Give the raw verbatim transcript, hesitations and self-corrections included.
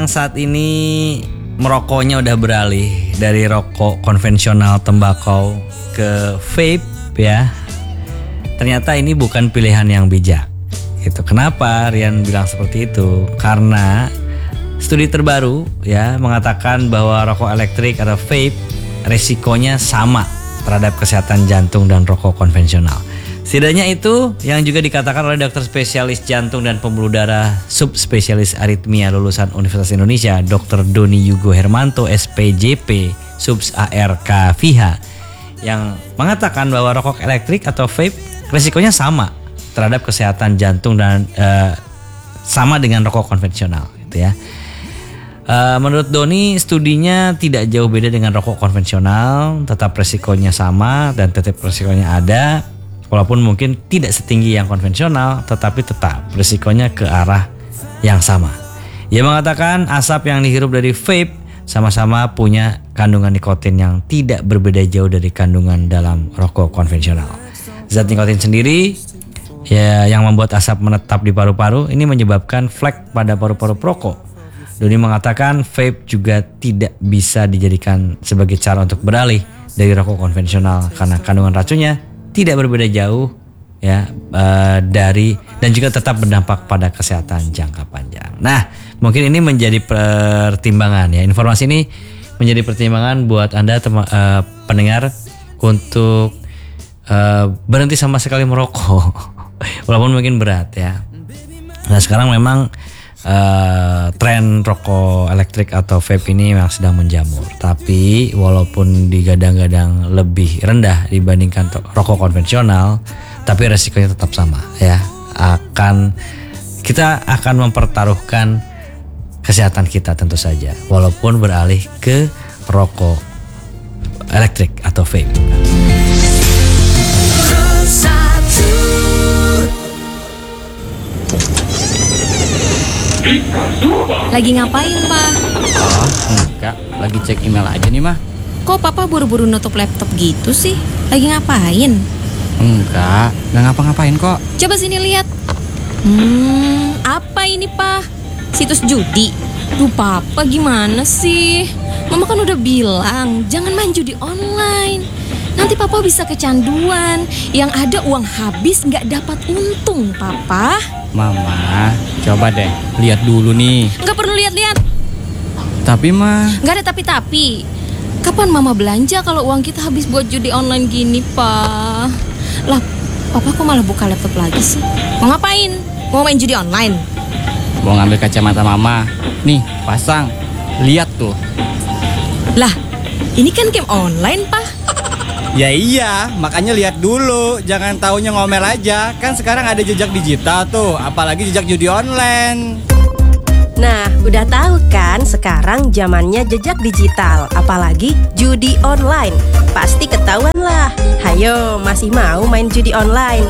Saat ini merokoknya udah beralih dari rokok konvensional tembakau ke vape ya. Ternyata ini bukan pilihan yang bijak. Itu kenapa Rian bilang seperti itu? Karena studi terbaru ya mengatakan bahwa rokok elektrik atau vape resikonya sama terhadap kesehatan jantung dan rokok konvensional. Setidaknya itu yang juga dikatakan oleh dokter spesialis jantung dan pembuluh darah subspesialis aritmia lulusan Universitas Indonesia, dokter Doni Yugo Hermanto S P J P Subs A R K V H, yang mengatakan bahwa rokok elektrik atau vape resikonya sama terhadap kesehatan jantung dan uh, sama dengan rokok konvensional, gitu ya. Uh, menurut Doni, studinya tidak jauh beda dengan rokok konvensional, tetap resikonya sama dan tetap resikonya ada. Walaupun mungkin tidak setinggi yang konvensional, tetapi tetap risikonya ke arah yang sama. Ia mengatakan asap yang dihirup dari vape sama-sama punya kandungan nikotin yang tidak berbeda jauh dari kandungan dalam rokok konvensional. Zat nikotin sendiri ya, yang membuat asap menetap di paru-paru ini menyebabkan flek pada paru-paru perokok. Doni mengatakan vape juga tidak bisa dijadikan sebagai cara untuk beralih dari rokok konvensional karena kandungan racunnya tidak berbeda jauh ya uh, dari dan juga tetap berdampak pada kesehatan jangka panjang. Nah, mungkin ini menjadi pertimbangan ya. Informasi ini menjadi pertimbangan buat Anda tem- uh, pendengar untuk uh, berhenti sama sekali merokok. Walaupun mungkin berat ya. Nah, sekarang memang Uh, tren rokok elektrik atau vape ini memang sedang menjamur. Tapi walaupun digadang-gadang lebih rendah dibandingkan to- rokok konvensional, tapi resikonya tetap sama ya. Akan kita akan mempertaruhkan kesehatan kita tentu saja, walaupun beralih ke rokok elektrik atau vape. Lagi ngapain, Pak? Oh, enggak. Lagi cek email aja nih, Mah. Kok Papa buru-buru nutup laptop gitu sih? Lagi ngapain? Enggak, enggak ngapa-ngapain kok. Coba sini lihat. Hmm, apa ini, Pak? Situs judi? Duh, Papa gimana sih? Mama kan udah bilang, jangan main judi online. Nanti Papa bisa kecanduan. Yang ada uang habis nggak dapat untung, Papa. Mama, coba deh, lihat dulu nih. Nggak perlu lihat-lihat. Tapi, Mah, nggak ada tapi-tapi. Kapan Mama belanja kalau uang kita habis buat judi online gini, Pak? Lah, Papa kok malah buka laptop lagi sih? Mau ngapain? Mau main judi online? mau ngambil kacamata Mama. Nih, pasang. Lihat tuh. Lah, ini kan game online, Pak. Ya iya, makanya lihat dulu. Jangan taunya ngomel aja. Kan sekarang ada jejak digital tuh, apalagi jejak judi online. Nah, udah tahu kan sekarang zamannya jejak digital, apalagi judi online. Pasti ketahuan lah. Hayo, masih mau main judi online?